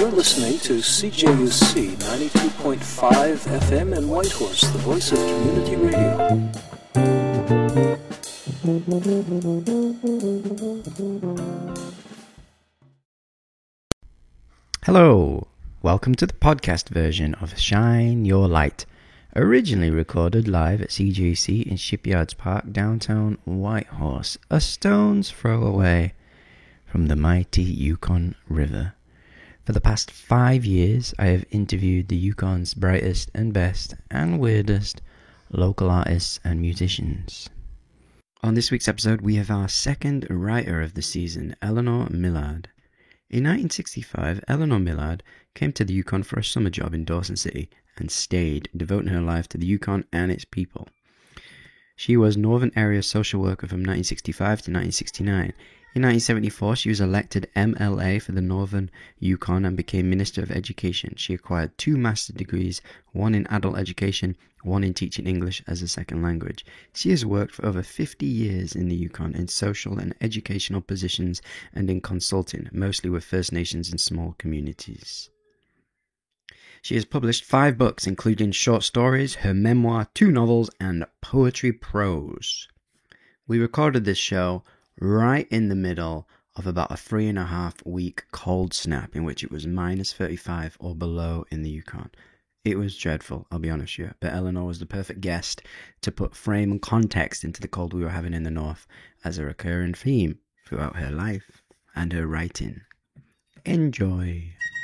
You're listening to CJUC 92.5 FM in Whitehorse, the voice of community radio. Hello, welcome to the podcast version of Shine Your Light, originally recorded live at CJC in Shipyards Park, downtown Whitehorse, a stone's throw away from the mighty Yukon River. For the past 5 years, I have interviewed the Yukon's brightest and best and weirdest local artists and musicians. On this week's episode, we have our second writer of the season, Eleanor Millard. In 1965, Eleanor Millard came to the Yukon for a summer job in Dawson City and stayed, devoting her life to the Yukon and its people. She was Northern Area Social Worker from 1965 to 1969. In 1974, she was elected MLA for the Northern Yukon and became Minister of Education. She acquired 2 master's degrees, one in adult education, one in teaching English as a second language. She has worked for over 50 years in the Yukon in social and educational positions and in consulting, mostly with First Nations and small communities. She has published 5 books, including short stories, her memoir, 2 novels, and poetry prose. We recorded this show right in the middle of about a 3.5-week cold snap in which it was minus 35 or below in the Yukon. It was dreadful, I'll be honest with you, but Eleanor was the perfect guest to put frame and context into the cold we were having in the north as a recurring theme throughout her life and her writing. Enjoy.